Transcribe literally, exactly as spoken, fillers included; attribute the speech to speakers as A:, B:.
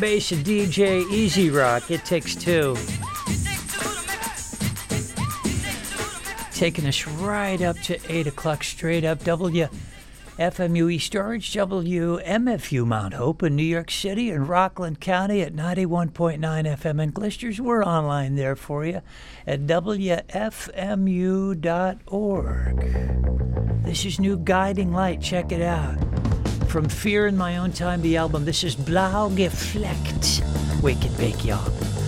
A: Bass and D J Easy Rock. It takes two. Taking us right up to eight o'clock straight up. W F M U East Orange, W M F U Mount Hope in New York City and Rockland County at ninety-one point nine F M in Glisters. We're online there for you at W F M U dot org. This is New Guiding Light. Check it out. From Fear in My Own Time, the album. This is Blau Gefleckt. Wake and bake, y'all.